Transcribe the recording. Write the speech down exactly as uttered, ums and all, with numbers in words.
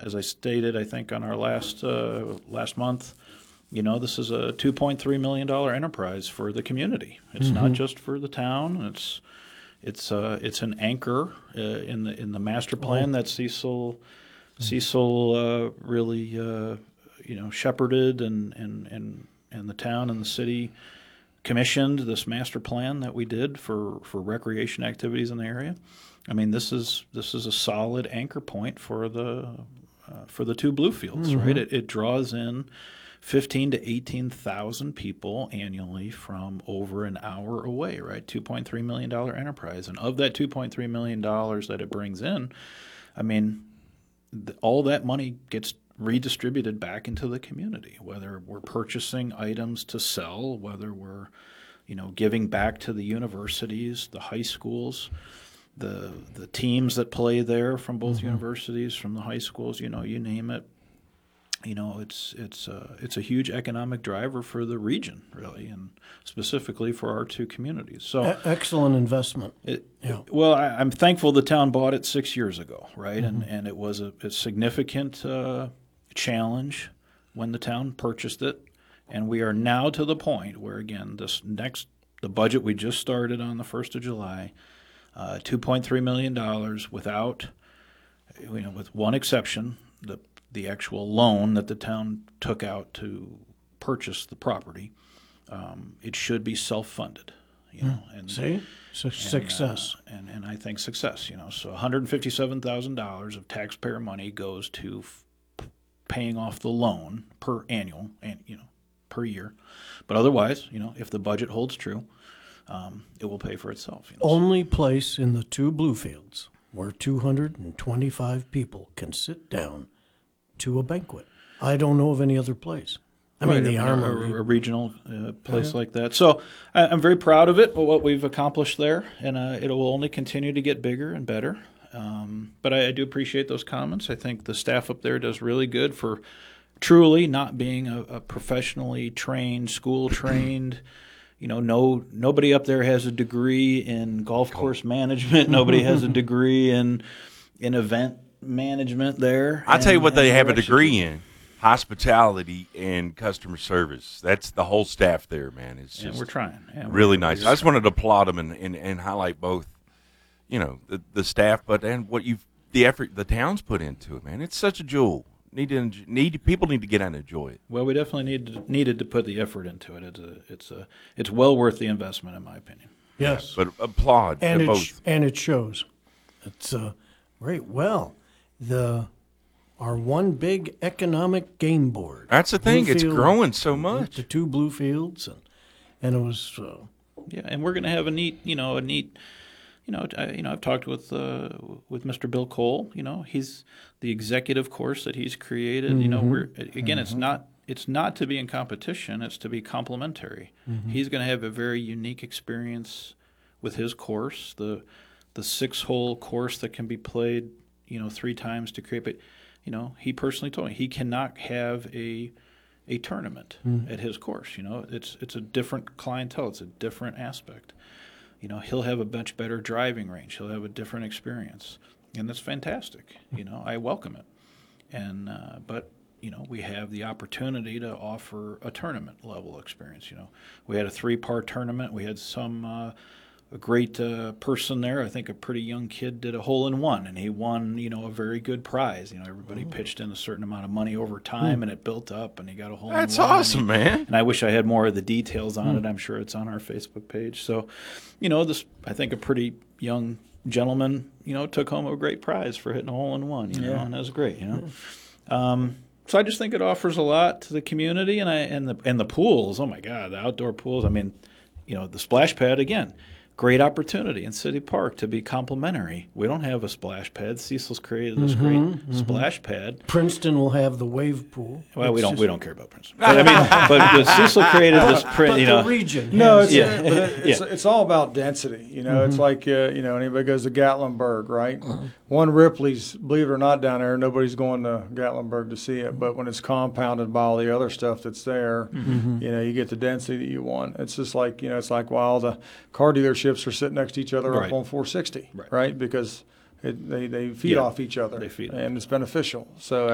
as I stated, I think on our last uh, last month, you know, this is a two point three million dollars enterprise for the community. It's mm-hmm. not just for the town. It's it's uh, it's an anchor uh, in the in the master plan oh. that Cecil mm-hmm. Cecil uh, really uh, you know shepherded and and and and the town and the city commissioned this master plan that we did for, for recreation activities in the area. I mean, this is this is a solid anchor point for the uh, for the two Bluefields, mm-hmm. right? It, it draws in fifteen to eighteen thousand people annually from over an hour away, right? Two point three million dollar enterprise, and of that two point three million dollars that it brings in, I mean, th- all that money gets redistributed back into the community, whether we're purchasing items to sell, whether we're, you know, giving back to the universities, the high schools, the the teams that play there from both mm-hmm. universities, from the high schools, you know, you name it. You know, it's it's uh, it's a huge economic driver for the region, really, and specifically for our two communities. So e- excellent investment. It, yeah. Well, I, I'm thankful the town bought it six years ago, right? Mm-hmm. And and it was a, a significant uh, challenge when the town purchased it, and we are now to the point where, again, this next the budget we just started on the first of July, uh, two point three million dollars without, you know, with one exception, the the actual loan that the town took out to purchase the property. Um, it should be self-funded, you know. And, See, so and, success, uh, and and I think success, you know. So one hundred fifty-seven thousand dollars of taxpayer money goes to f- paying off the loan per annual, and you know, per year. But otherwise, you know, if the budget holds true, um, it will pay for itself. You know? Only place in the two Bluefields where two hundred twenty-five people can sit down to a banquet. I don't know of any other place. I right, mean, the a, Armory. A, a regional uh, place yeah. like that. So I, I'm very proud of it, what we've accomplished there, and uh, it will only continue to get bigger and better. Um, but I, I do appreciate those comments. I think the staff up there does really good for truly not being a, a professionally trained, school-trained. You know, no nobody up there has a degree in golf course management. Nobody has a degree in in event management there. I'll tell you what they have a execute. degree in. Hospitality and customer service. That's the whole staff there, man. It's just yeah, we're trying. Yeah, really we're, nice. we're I just wanted to applaud them and, and, and highlight both, you know, the, the staff, but and what you've the effort the town's put into it, man. It's such a jewel. Need to need people need to get out and enjoy it. Well, we definitely need to, needed to put the effort into it. It's a it's a it's well worth the investment, in my opinion. Yes, yeah, but applaud and to it both. sh- and it shows. It's uh, great. Well, the. Our one big economic game board. That's the thing. It's Bluefield, growing so much. The two Bluefields, and and it was. Uh, yeah, and we're going to have a neat, you know, a neat, you know, I, you know, I've talked with uh, with Mister Bill Cole. You know, he's the executive course that he's created. Mm-hmm. You know, we're again, mm-hmm. it's not it's not to be in competition. It's to be complementary. Mm-hmm. He's going to have a very unique experience with his course, the the six hole course that can be played, you know, three times to create it. You know, he personally told me he cannot have a a tournament mm. at his course. You know, it's it's a different clientele. It's a different aspect. You know, he'll have a much better driving range. He'll have a different experience, and that's fantastic. You know, I welcome it. And uh, but you know, we have the opportunity to offer a tournament level experience. You know, we had a three part tournament. We had some. Uh, A great uh, person there. I think a pretty young kid did a hole in one, and he won, you know, a very good prize. You know, everybody oh. pitched in a certain amount of money over time, mm. and it built up, and he got a hole That's in one. That's awesome, and he, man. And I wish I had more of the details on mm. it. I'm sure it's on our Facebook page. So, you know, this I think a pretty young gentleman, you know, took home a great prize for hitting a hole in one. You know, yeah. and that was great. You know. Mm. Um, so I just think it offers a lot to the community, and I and the and the pools. Oh my God, the outdoor pools. I mean, you know, the splash pad again. Great opportunity in City Park to be complimentary. We don't have a splash pad. Cecil's created this mm-hmm, great mm-hmm. splash pad. Princeton will have the wave pool. Well, it's we don't just... we don't care about Princeton. But I mean, but, but Cecil created this print. But you know, the region. No, it's, yeah. but it's, yeah. it's all about density. You know, mm-hmm. it's like uh, you know, anybody goes to Gatlinburg, right? Mm-hmm. One Ripley's, believe it or not, down there, nobody's going to Gatlinburg to see it. But when it's compounded by all the other stuff that's there, mm-hmm. you know, you get the density that you want. It's just like you know, it's like while the car dealerships are sitting next to each other right. up on four sixty, right? right? Because it, they they feed yeah. off each other, they feed and it's beneficial. So.